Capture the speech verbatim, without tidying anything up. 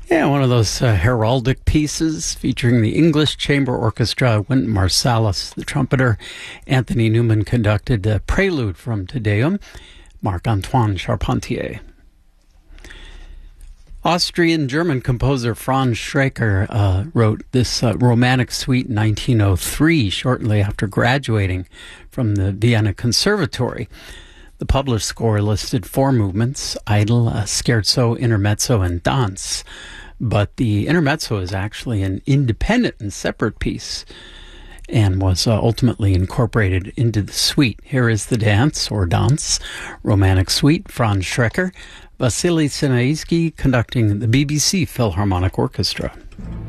Yeah, one of those uh, heraldic pieces featuring the English Chamber Orchestra. Wynton Marsalis, the trumpeter. Anthony Newman conducted a prelude from Te Deum. Marc-Antoine Charpentier. Austrian-German composer Franz Schreker uh, wrote this uh, romantic suite in nineteen oh three, shortly after graduating from the Vienna Conservatory. The published score listed four movements: Idyll, uh, Scherzo, Intermezzo, and Dance. But the Intermezzo is actually an independent and separate piece and was uh, ultimately incorporated into the suite. Here is the Dance, or Dance, Romantic Suite, Franz Schreker, Vasily Sinaisky conducting the B B C Philharmonic Orchestra.